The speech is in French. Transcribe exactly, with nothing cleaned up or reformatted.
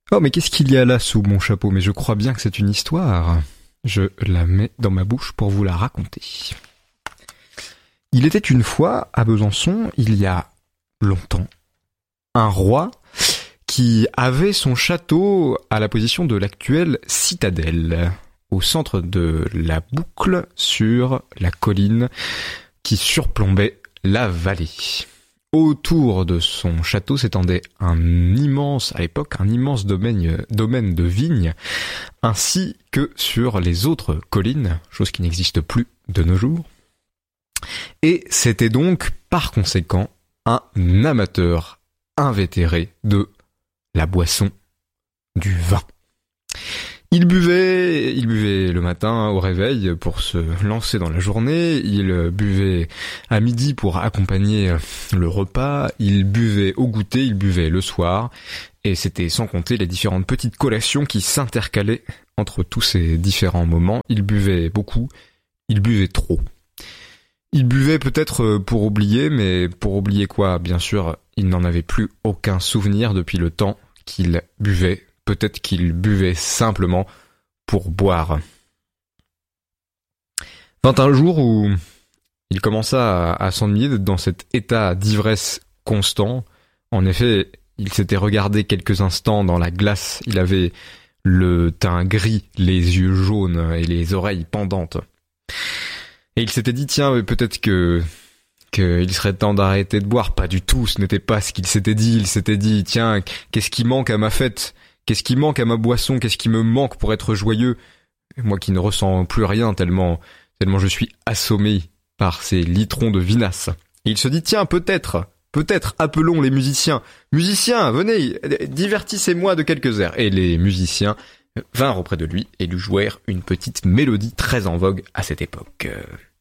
Oh, mais qu'est-ce qu'il y a là sous mon chapeau? Mais je crois bien que c'est une histoire. Je la mets dans ma bouche pour vous la raconter. Il était une fois, à Besançon, il y a longtemps, un roi qui avait son château à la position de l'actuelle citadelle, au centre de la boucle sur la colline qui surplombait la vallée. Autour de son château s'étendait un immense, à l'époque, un immense domaine, domaine de vignes, ainsi que sur les autres collines, chose qui n'existe plus de nos jours. Et c'était donc, par conséquent, un amateur invétéré de la boisson, du vin. Il buvait, il buvait le matin au réveil pour se lancer dans la journée, il buvait à midi pour accompagner le repas, il buvait au goûter, il buvait le soir, et c'était sans compter les différentes petites collations qui s'intercalaient entre tous ces différents moments. Il buvait beaucoup, il buvait trop. Il buvait peut-être pour oublier, mais pour oublier quoi? Bien sûr, il n'en avait plus aucun souvenir depuis le temps qu'il buvait. Peut-être qu'il buvait simplement pour boire. Vint un jour où il commença à, à s'ennuyer d'être dans cet état d'ivresse constant. En effet, il s'était regardé quelques instants dans la glace. Il avait le teint gris, les yeux jaunes et les oreilles pendantes. Et il s'était dit, tiens, peut-être que qu'il serait temps d'arrêter de boire. Pas du tout, ce n'était pas ce qu'il s'était dit. Il s'était dit, tiens, qu'est-ce qui manque à ma fête? Qu'est-ce qui manque à ma boisson? Qu'est-ce qui me manque pour être joyeux? Moi qui ne ressens plus rien tellement, tellement je suis assommé par ces litrons de vinasse. Et il se dit, tiens, peut-être, peut-être, appelons les musiciens. Musiciens, venez, divertissez-moi de quelques airs. Et les musiciens vinrent auprès de lui et lui jouèrent une petite mélodie très en vogue à cette époque.